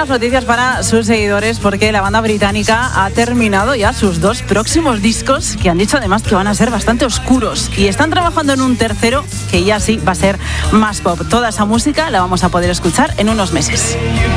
malas noticias para sus seguidores porque la banda británica ha terminado ya sus 2 próximos discos, que han dicho además que van a ser bastante oscuros, y están trabajando en un tercero que ya sí va a ser más pop. Toda esa música la vamos a poder escuchar en unos meses.